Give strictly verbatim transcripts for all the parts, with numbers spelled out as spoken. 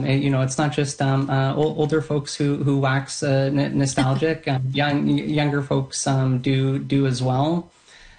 you know, it's not just um, uh, older folks who who wax uh, n- nostalgic. um, young younger folks um, do do as well.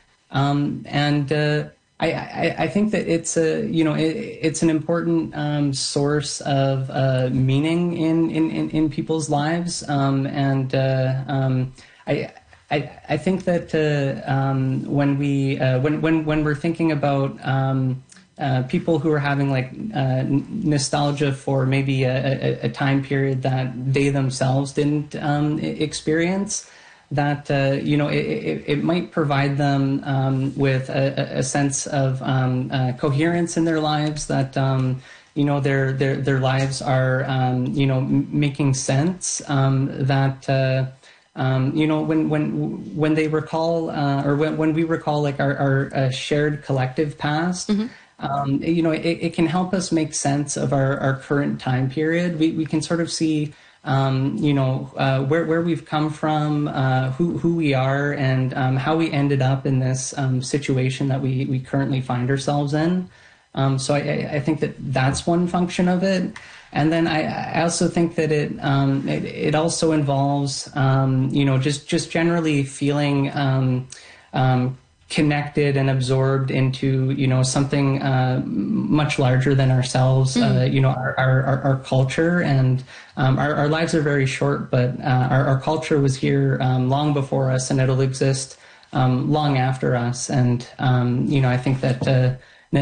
Um, and uh, I, I, I think that it's a you know it, it's an important um, source of uh, meaning in, in, in, in people's lives. Um, and uh, um, I, I I think that uh, um, when we uh, when when when we're thinking about um, uh, people who are having like uh, nostalgia for maybe a, a, a time period that they themselves didn't um, experience, that uh, you know it, it, it might provide them um, with a, a sense of um, uh, coherence in their lives, that um, you know their their their lives are um, you know m- making sense, um, that uh, um, you know when when when they recall uh, or when, when we recall like our, our uh, shared collective past. Mm-hmm. Um, you know, it, it can help us make sense of our, our current time period. We we can sort of see Um, you know, uh, where where we've come from, uh, who who we are, and um, how we ended up in this um, situation that we we currently find ourselves in. Um, so I, I think that that's one function of it, and then I, I also think that it um, it, it also involves um, you know just just generally feeling Um, um, connected and absorbed into, you know, something uh, much larger than ourselves, mm. uh, you know, our, our, our culture. And um, our, our lives are very short, but uh, our, our culture was here um, long before us, and it'll exist um, long after us. And, um, you know, I think that uh,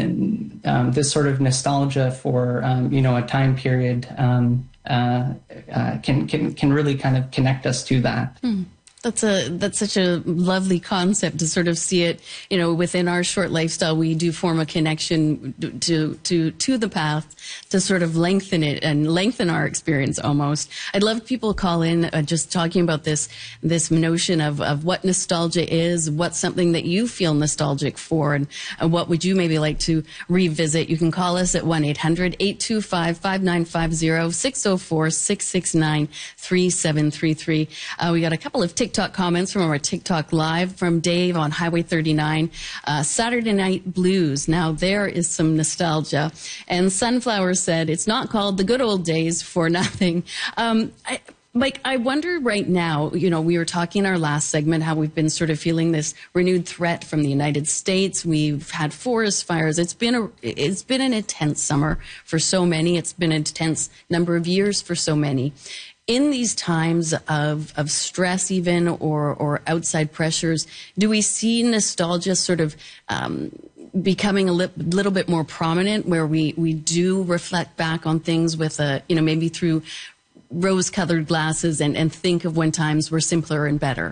um, this sort of nostalgia for, um, you know, a time period um, uh, uh, can, can, can really kind of connect us to that. Mm. That's a that's such a lovely concept to sort of see it, you know, within our short lifestyle. We do form a connection to to to the past to sort of lengthen it and lengthen our experience almost. I'd love people to call in uh, just talking about this this notion of, of what nostalgia is, what's something that you feel nostalgic for, and uh, what would you maybe like to revisit. You can call us at one eight hundred, eight two five, five nine five zero, six zero four, six six nine, three seven three three. Uh, we got a couple of TikTok comments from our TikTok live from Dave on Highway thirty-nine. Uh, Saturday Night Blues. Now there is some nostalgia. And Sunflower said, it's not called the good old days for nothing. Um, I, Mike, I wonder right now, you know, we were talking in our last segment how we've been sort of feeling this renewed threat from the United States. We've had forest fires. It's been a, it's been an intense summer for so many. It's been an intense number of years for so many. In these times of, of stress even or, or outside pressures, do we see nostalgia sort of um, becoming a li- little bit more prominent, where we, we do reflect back on things with a, you know, maybe through rose-colored glasses and, and think of when times were simpler and better?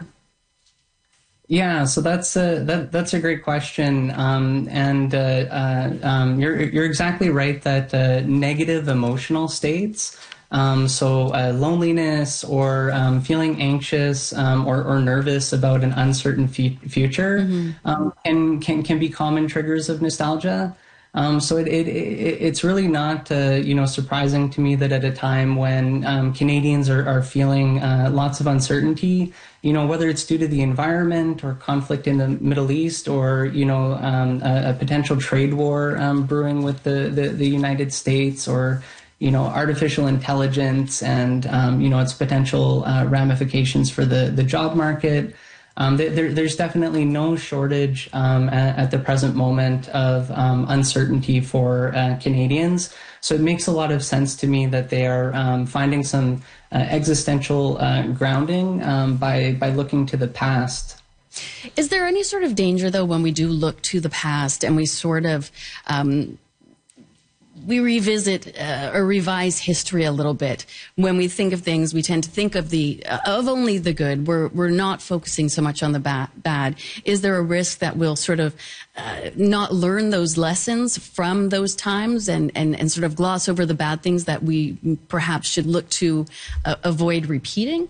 Yeah, so that's a that that's a great question, um, and uh, uh, um, you're you're exactly right that uh, negative emotional states. Um, so uh, loneliness or um, feeling anxious um, or, or nervous about an uncertain f- future mm-hmm. um, can, can can be common triggers of nostalgia. Um, so it, it, it it's really not uh, you know surprising to me that at a time when um, Canadians are, are feeling uh, lots of uncertainty, you know, whether it's due to the environment or conflict in the Middle East or you know um, a, a potential trade war um, brewing with the, the, the United States, or you know, artificial intelligence and, um, you know, its potential uh, ramifications for the, the job market. Um, there, there's definitely no shortage um, at, at the present moment of um, uncertainty for uh, Canadians. So it makes a lot of sense to me that they are um, finding some uh, existential uh, grounding um, by, by looking to the past. Is there any sort of danger, though, when we do look to the past and we sort of um, we revisit uh, or revise history a little bit? When we think of things, we tend to think of the uh, of only the good. We're we're not focusing so much on the ba- bad. Is there a risk that we'll sort of uh, not learn those lessons from those times and, and, and sort of gloss over the bad things that we perhaps should look to uh, avoid repeating?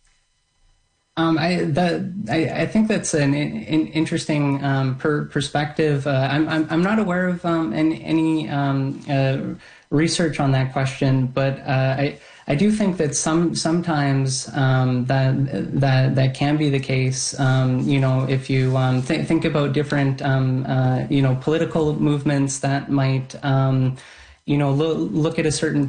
Um, I, that, I, I think that's an, an interesting um, per, perspective. Uh, I'm, I'm, I'm not aware of um, any, any um, uh, research on that question, but uh, I, I do think that some sometimes um, that that that can be the case. Um, you know, if you um, th- think about different um, uh, you know political movements that might um, you know lo- look at a certain